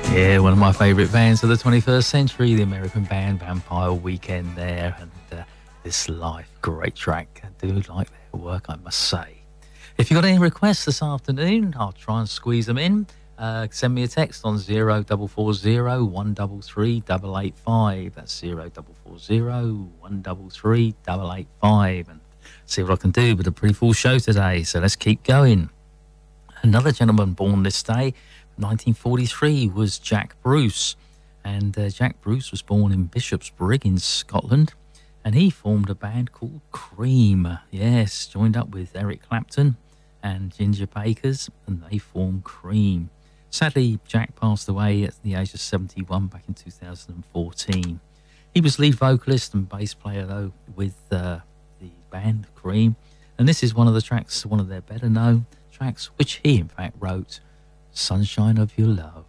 Yeah, one of my favourite bands of the 21st century, the American band Vampire Weekend there, and This Life, great track. I do like their work, I must say. If you've got any requests this afternoon, I'll try and squeeze them in. Send me a text on 0440 133 885. That's 0440 133 885. And see what I can do with a pretty full show today. So let's keep going. Another gentleman born this day, 1943, was Jack Bruce. And Jack Bruce was born in Bishopsbrig in Scotland. And he formed a band called Cream. Yes, joined up with Eric Clapton and Ginger Bakers, and they formed Cream. Sadly, Jack passed away at the age of 71 back in 2014. He was lead vocalist and bass player, though, with the band Cream. And this is one of the tracks, one of their better known tracks, which he, in fact, wrote, Sunshine of Your Love.